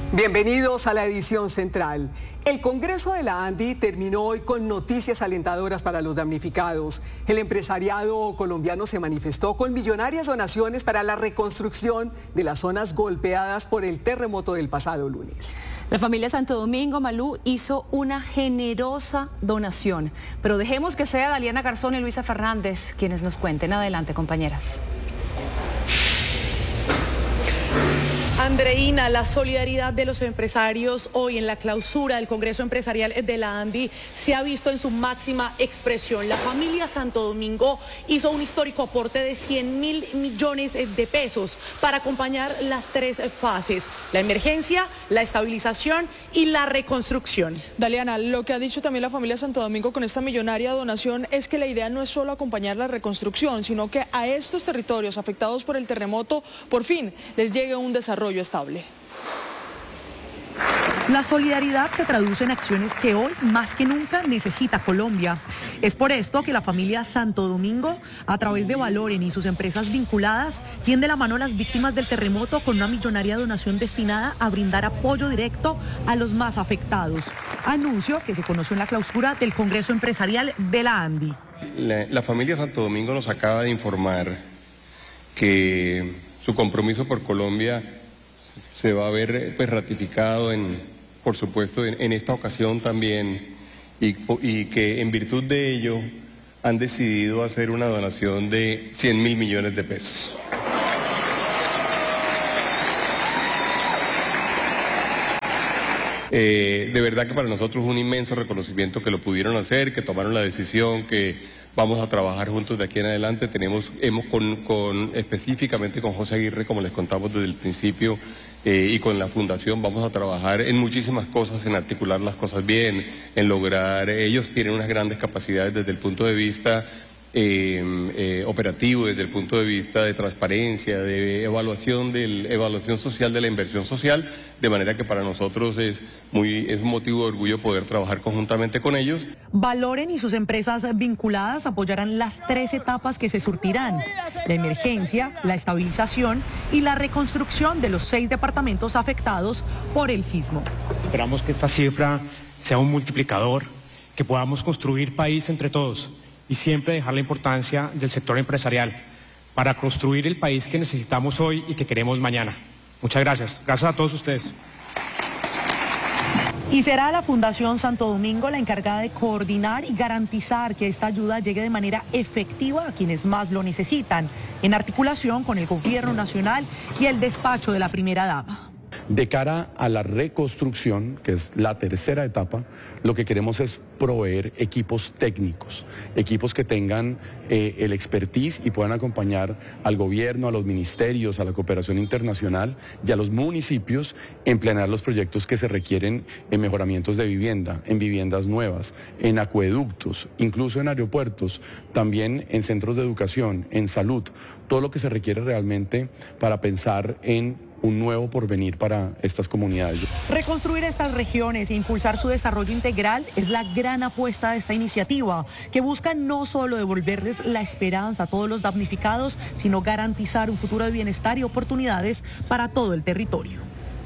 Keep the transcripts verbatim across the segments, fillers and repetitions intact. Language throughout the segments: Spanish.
Bienvenidos a la edición central. El Congreso de la ANDI terminó hoy con noticias alentadoras para los damnificados. El empresariado colombiano se manifestó con millonarias donaciones para la reconstrucción de las zonas golpeadas por el terremoto del pasado lunes. La familia Santo Domingo, Malú, hizo una generosa donación. Pero dejemos que sea Daliana Garzón y Luisa Fernández quienes nos cuenten. Adelante, compañeras. Andreina, la solidaridad de los empresarios hoy en la clausura del Congreso Empresarial de la ANDI se ha visto en su máxima expresión. La familia Santo Domingo hizo un histórico aporte de cien mil millones de pesos para acompañar las tres fases: la emergencia, la estabilización y la reconstrucción. Daliana, lo que ha dicho también la familia Santo Domingo con esta millonaria donación es que la idea no es solo acompañar la reconstrucción, sino que a estos territorios afectados por el terremoto, por fin, les llegue un desarrollo estable. La solidaridad se traduce en acciones que hoy más que nunca necesita Colombia. Es por esto que la familia Santo Domingo, a través de Valoren y sus empresas vinculadas, tiende la mano a las víctimas del terremoto con una millonaria donación destinada a brindar apoyo directo a los más afectados. Anuncio que se conoció en la clausura del Congreso Empresarial de la ANDI. La, la familia Santo Domingo nos acaba de informar que su compromiso por Colombia se va a ver pues, ratificado, en, por supuesto, en, en esta ocasión también, y, y que en virtud de ello han decidido hacer una donación de cien mil millones de pesos. Eh, de verdad que para nosotros es un inmenso reconocimiento que lo pudieron hacer, que tomaron la decisión, que vamos a trabajar juntos de aquí en adelante. Tenemos, hemos con, con específicamente con José Aguirre, como les contamos desde el principio, eh, y con la Fundación vamos a trabajar en muchísimas cosas, en articular las cosas bien, en lograr, ellos tienen unas grandes capacidades desde el punto de vista Eh, eh, operativo, desde el punto de vista de transparencia, de evaluación, del, evaluación social de la inversión social, de manera que para nosotros es, muy, es un motivo de orgullo poder trabajar conjuntamente con ellos. Valoren y sus empresas vinculadas apoyarán las tres etapas que se surtirán: la emergencia, la estabilización y la reconstrucción de los seis departamentos afectados por el sismo. Esperamos que esta cifra sea un multiplicador, que podamos construir país entre todos y siempre dejar la importancia del sector empresarial para construir el país que necesitamos hoy y que queremos mañana. Muchas gracias. Gracias a todos ustedes. Y será la Fundación Santo Domingo la encargada de coordinar y garantizar que esta ayuda llegue de manera efectiva a quienes más lo necesitan, en articulación con el Gobierno Nacional y el despacho de la primera dama. De cara a la reconstrucción, que es la tercera etapa, lo que queremos es proveer equipos técnicos, equipos que tengan eh, el expertise y puedan acompañar al gobierno, a los ministerios, a la cooperación internacional y a los municipios en planear los proyectos que se requieren en mejoramientos de vivienda, en viviendas nuevas, en acueductos, incluso en aeropuertos, también en centros de educación, en salud, todo lo que se requiere realmente para pensar en un nuevo porvenir para estas comunidades. Reconstruir estas regiones e impulsar su desarrollo integral es la gran apuesta de esta iniciativa, que busca no solo devolverles la esperanza a todos los damnificados, sino garantizar un futuro de bienestar y oportunidades para todo el territorio.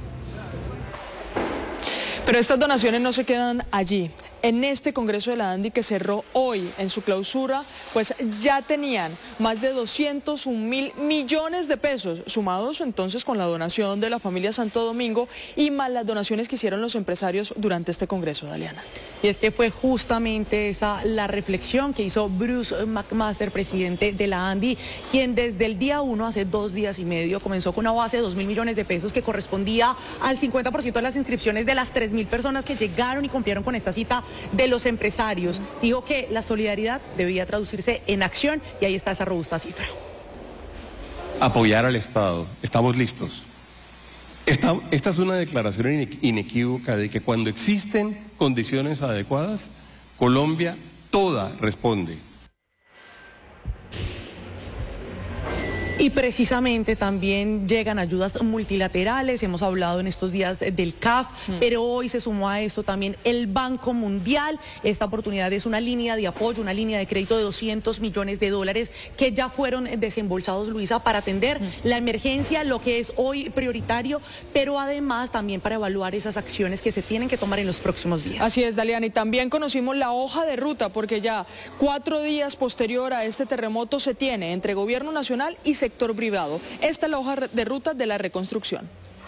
Pero estas donaciones no se quedan allí. En este Congreso de la ANDI que cerró hoy en su clausura, pues ya tenían más de doscientos un mil millones de pesos, sumados entonces con la donación de la familia Santo Domingo y más las donaciones que hicieron los empresarios durante este Congreso, Daliana. Y es que fue justamente esa la reflexión que hizo Bruce McMaster, presidente de la ANDI, quien desde el día uno, hace dos días y medio, comenzó con una base de dos mil millones de pesos que correspondía al cincuenta por ciento de las inscripciones de las tres mil personas que llegaron y cumplieron con esta cita de los empresarios. Dijo que la solidaridad debía traducirse en acción y ahí está esa robusta cifra. Apoyar al Estado. Estamos listos. Esta, esta es una declaración inequívoca de que cuando existen condiciones adecuadas, Colombia toda responde. Y precisamente también llegan ayudas multilaterales, hemos hablado en estos días del C A F, mm. pero hoy se sumó a esto también el Banco Mundial. Esta oportunidad es una línea de apoyo, una línea de crédito de doscientos millones de dólares que ya fueron desembolsados, Luisa, para atender mm. la emergencia, lo que es hoy prioritario, pero además también para evaluar esas acciones que se tienen que tomar en los próximos días. Así es, Daliana, y también conocimos la hoja de ruta, porque ya cuatro días posterior a este terremoto se tiene entre Gobierno Nacional y sector privado. Esta es la hoja de ruta de la reconstrucción.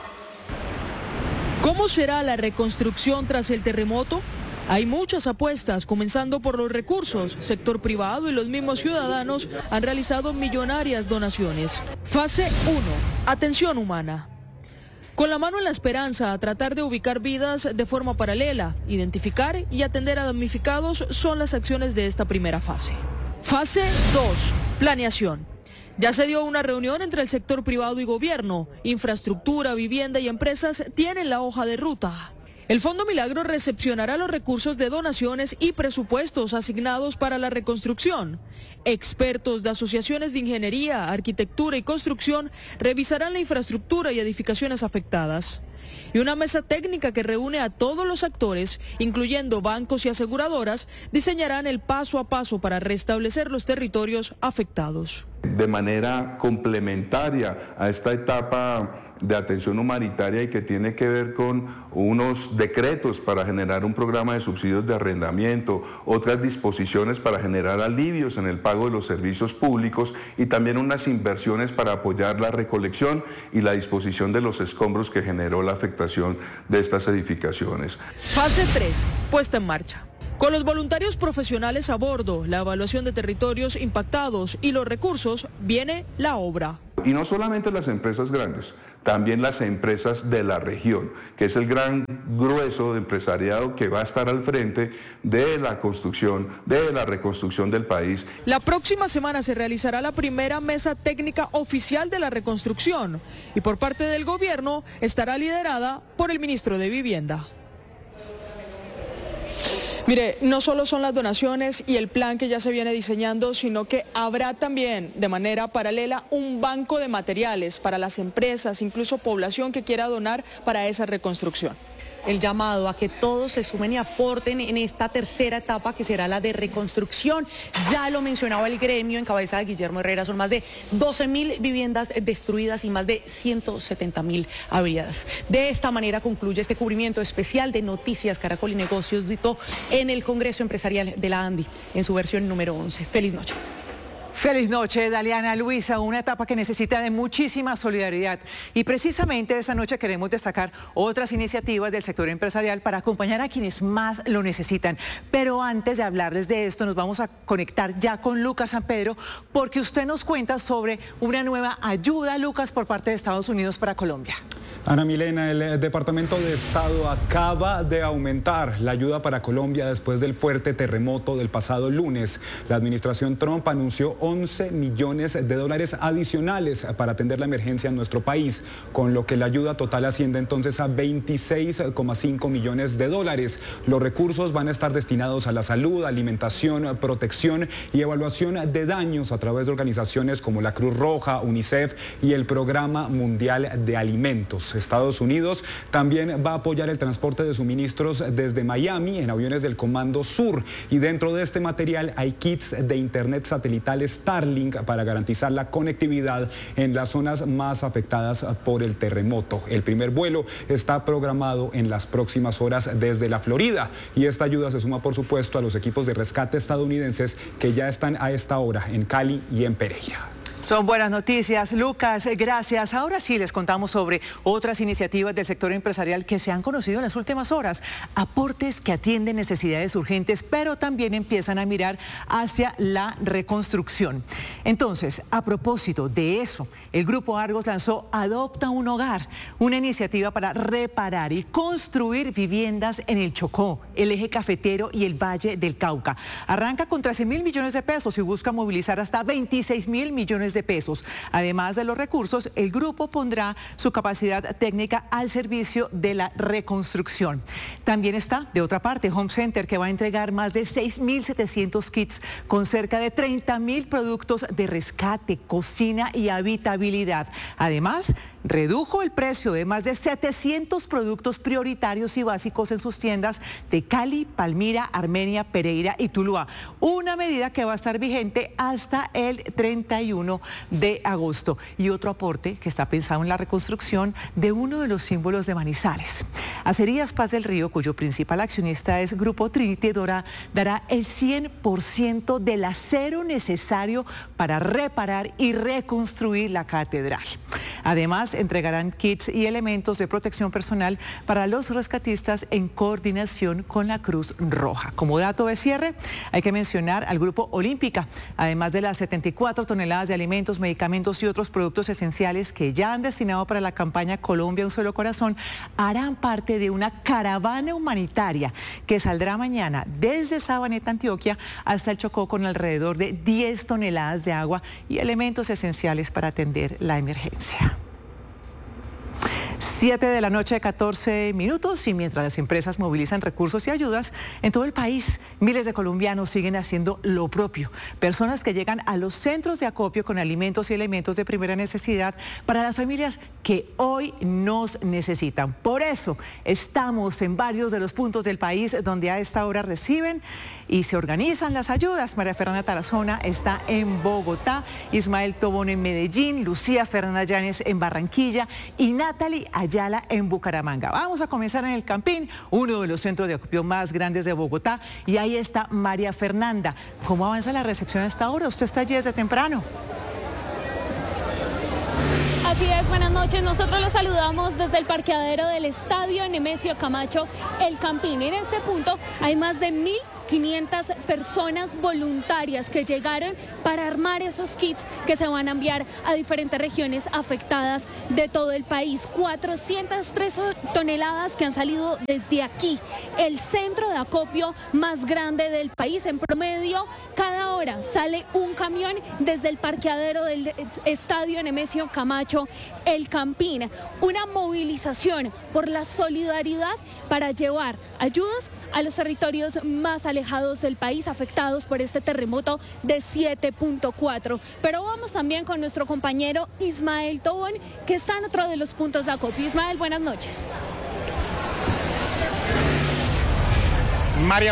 ¿Cómo será la reconstrucción tras el terremoto? Hay muchas apuestas, comenzando por los recursos. Sector privado y los mismos ciudadanos han realizado millonarias donaciones. Fase uno. Atención humana. Con la mano en la esperanza, a tratar de ubicar vidas de forma paralela, identificar y atender a damnificados son las acciones de esta primera fase. Fase dos. Planeación. Ya se dio una reunión entre el sector privado y gobierno. Infraestructura, vivienda y empresas tienen la hoja de ruta. El Fondo Milagro recepcionará los recursos de donaciones y presupuestos asignados para la reconstrucción. Expertos de asociaciones de ingeniería, arquitectura y construcción revisarán la infraestructura y edificaciones afectadas. Y una mesa técnica que reúne a todos los actores, incluyendo bancos y aseguradoras, diseñarán el paso a paso para restablecer los territorios afectados. De manera complementaria a esta etapa de atención humanitaria y que tiene que ver con unos decretos para generar un programa de subsidios de arrendamiento, otras disposiciones para generar alivios en el pago de los servicios públicos y también unas inversiones para apoyar la recolección y la disposición de los escombros que generó la afectación de estas edificaciones. Fase tres, puesta en marcha. Con los voluntarios profesionales a bordo, la evaluación de territorios impactados y los recursos, viene la obra. Y no solamente las empresas grandes, también las empresas de la región, que es el gran grueso de empresariado que va a estar al frente de la construcción, de la reconstrucción del país. La próxima semana se realizará la primera mesa técnica oficial de la reconstrucción y por parte del gobierno estará liderada por el ministro de Vivienda. Mire, no solo son las donaciones y el plan que ya se viene diseñando, sino que habrá también de manera paralela un banco de materiales para las empresas, incluso población que quiera donar para esa reconstrucción. El llamado a que todos se sumen y aporten en esta tercera etapa que será la de reconstrucción. Ya lo mencionaba el gremio en cabeza de Guillermo Herrera, son más de doce mil viviendas destruidas y más de ciento setenta mil averiadas. De esta manera concluye este cubrimiento especial de Noticias Caracol y Negocios Dito en el Congreso Empresarial de la ANDI en su versión número once. Feliz noche. Feliz noche, Daliana. Luisa, una etapa que necesita de muchísima solidaridad y precisamente esta noche queremos destacar otras iniciativas del sector empresarial para acompañar a quienes más lo necesitan. Pero antes de hablarles de esto, nos vamos a conectar ya con Lucas San Pedro porque usted nos cuenta sobre una nueva ayuda, Lucas, por parte de Estados Unidos para Colombia. Ana Milena, el Departamento de Estado acaba de aumentar la ayuda para Colombia después del fuerte terremoto del pasado lunes. La administración Trump anunció once millones de dólares adicionales para atender la emergencia en nuestro país, con lo que la ayuda total asciende entonces a veintiséis coma cinco millones de dólares. Los recursos van a estar destinados a la salud, alimentación, protección y evaluación de daños a través de organizaciones como la Cruz Roja, UNICEF y el Programa Mundial de Alimentos. Estados Unidos también va a apoyar el transporte de suministros desde Miami en aviones del Comando Sur y dentro de este material hay kits de internet satelital Starlink para garantizar la conectividad en las zonas más afectadas por el terremoto. El primer vuelo está programado en las próximas horas desde la Florida y esta ayuda se suma por supuesto a los equipos de rescate estadounidenses que ya están a esta hora en Cali y en Pereira. Son buenas noticias, Lucas, gracias. Ahora sí les contamos sobre otras iniciativas del sector empresarial que se han conocido en las últimas horas. Aportes que atienden necesidades urgentes, pero también empiezan a mirar hacia la reconstrucción. Entonces, a propósito de eso, el Grupo Argos lanzó Adopta un Hogar, una iniciativa para reparar y construir viviendas en el Chocó, el eje cafetero y el Valle del Cauca. Arranca con trece mil millones de pesos y busca movilizar hasta veintiséis mil millones de de pesos. Además de los recursos, el grupo pondrá su capacidad técnica al servicio de la reconstrucción. También está, de otra parte, Home Center, que va a entregar más de seis mil setecientos kits con cerca de treinta mil productos de rescate, cocina y habitabilidad. Además, redujo el precio de más de setecientos productos prioritarios y básicos en sus tiendas de Cali, Palmira, Armenia, Pereira y Tuluá. Una medida que va a estar vigente hasta el treinta y uno de agosto. Y otro aporte que está pensado en la reconstrucción de uno de los símbolos de Manizales. Acerías Paz del Río, cuyo principal accionista es Grupo Trinity, Dora, dará el cien por ciento del acero necesario para reparar y reconstruir la catedral. Además, entregarán kits y elementos de protección personal para los rescatistas en coordinación con la Cruz Roja. Como dato de cierre, hay que mencionar al Grupo Olímpica, además de las setenta y cuatro toneladas de alimentos, medicamentos y otros productos esenciales que ya han destinado para la campaña Colombia Un Solo Corazón, harán parte de una caravana humanitaria que saldrá mañana desde Sabaneta, Antioquia, hasta el Chocó con alrededor de diez toneladas de agua y elementos esenciales para atender la emergencia. siete de la noche, catorce minutos, y mientras las empresas movilizan recursos y ayudas en todo el país, miles de colombianos siguen haciendo lo propio. Personas que llegan a los centros de acopio con alimentos y elementos de primera necesidad para las familias que hoy nos necesitan. Por eso estamos en varios de los puntos del país donde a esta hora reciben y se organizan las ayudas. María Fernanda Tarazona está en Bogotá, Ismael Tobón en Medellín, Lucía Fernanda Llanes en Barranquilla y Natalie Ayala en Bucaramanga. Vamos a comenzar en el Campín, uno de los centros de acopio más grandes de Bogotá, y ahí está María Fernanda. ¿Cómo avanza la recepción a esta hora? Usted está allí desde temprano. Así es, buenas noches. Nosotros los saludamos desde el parqueadero del Estadio Nemesio Camacho, el Campín. En este punto hay más de mil quinientas personas voluntarias que llegaron para armar esos kits que se van a enviar a diferentes regiones afectadas de todo el país. cuatrocientas tres toneladas que han salido desde aquí, el centro de acopio más grande del país. En promedio, cada hora sale un camión desde el parqueadero del Estadio Nemesio Camacho, el Campín. Una movilización por la solidaridad para llevar ayudas a los territorios más alejados del país afectados por este terremoto de siete punto cuatro. Pero vamos también con nuestro compañero Ismael Tobón, que está en otro de los puntos de acopio. Ismael, buenas noches. María